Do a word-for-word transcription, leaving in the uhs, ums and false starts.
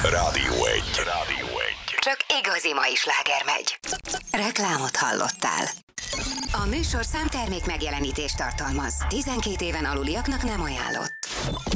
Rádió egy. Rádió egy. Csak igazi mai sláger megy. Reklámot hallottál. A műsorszám termék megjelenítést tartalmaz. tizenkét éven aluliaknak nem ajánlott.